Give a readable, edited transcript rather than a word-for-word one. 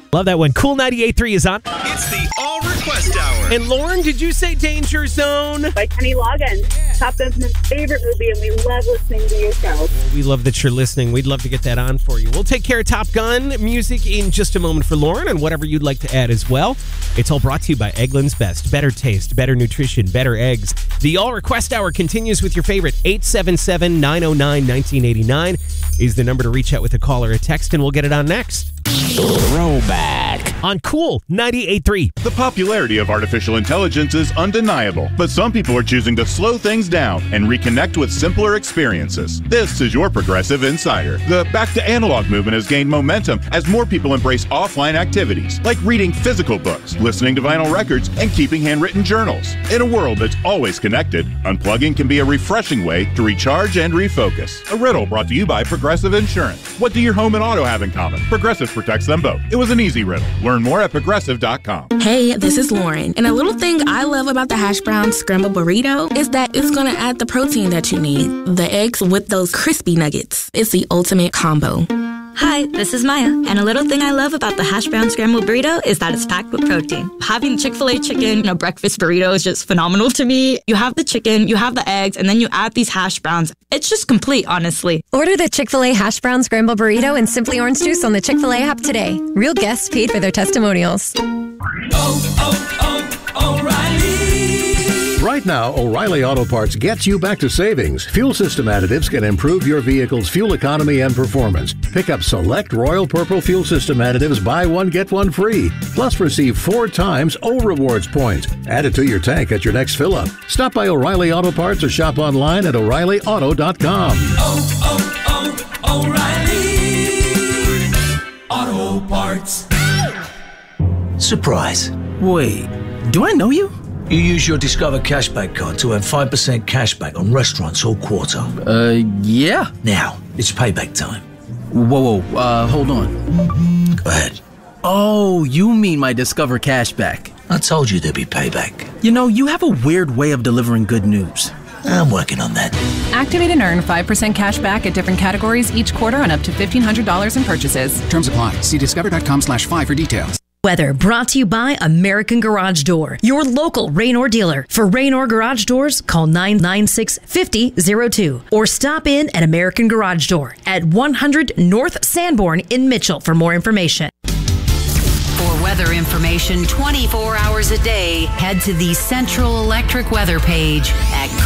Love that one. Cool 98.3 is on. It's the All Request Hour. And Lauren, did you say Danger Zone? By Kenny Loggins. Top Gun's my favorite movie, and we love listening to your show. We love that you're listening. We'd love to get that on for you. We'll take care of Top Gun music in just a moment for Lauren and whatever you'd like to add as well. It's all brought to you by Eggland's Best. Better taste, better nutrition, better eggs. The All Request Hour continues with your favorite. 877-909-1989 is the number to reach out with a call or a text, and we'll get it on next. Throwback. On Cool 98.3. The popularity of artificial intelligence is undeniable, but some people are choosing to slow things down and reconnect with simpler experiences. This is your Progressive Insider. The Back to Analog movement has gained momentum as more people embrace offline activities, like reading physical books, listening to vinyl records, and keeping handwritten journals. In a world that's always connected, unplugging can be a refreshing way to recharge and refocus. A riddle brought to you by Progressive Insurance. What do your home and auto have in common? Progressive protects them both. It was an easy riddle. Learn more at Progressive.com. Hey, this is Lauren. And a little thing I love about the hash brown scrambled burrito is that it's going to add the protein that you need. The eggs with those crispy nuggets. It's the ultimate combo. Hi, this is Maya, and a little thing I love about the hash brown scrambled burrito is that it's packed with protein. Having Chick-fil-A chicken in a breakfast burrito is just phenomenal to me. You have the chicken, you have the eggs, and then you add these hash browns. It's just complete, honestly. Order the Chick-fil-A hash brown scrambled burrito and Simply Orange Juice on the Chick-fil-A app today. Real guests paid for their testimonials. O'Reilly. Right now, O'Reilly Auto Parts gets you back to savings. Fuel system additives can improve your vehicle's fuel economy and performance. Pick up select Royal Purple fuel system additives, buy one, get one free. Plus, receive 4 times O Rewards points. Add it to your tank at your next fill-up. Stop by O'Reilly Auto Parts or shop online at O'ReillyAuto.com. O'Reilly Auto Parts. Surprise. Wait, do I know you? You use your Discover Cashback card to earn 5% cashback on restaurants all quarter. Yeah. Now, it's payback time. Whoa, hold on. Go ahead. Oh, you mean my Discover Cashback. I told you there'd be payback. You know, you have a weird way of delivering good news. I'm working on that. Activate and earn 5% cash back at different categories each quarter on up to $1,500 in purchases. Terms apply. See discover.com/5 for details. Weather brought to you by American Garage Door, your local Raynor dealer. For Raynor Garage Doors, call 996-5002 or stop in at American Garage Door at 100 North Sanborn in Mitchell for more information. For weather information 24 hours a day, head to the Central Electric weather page at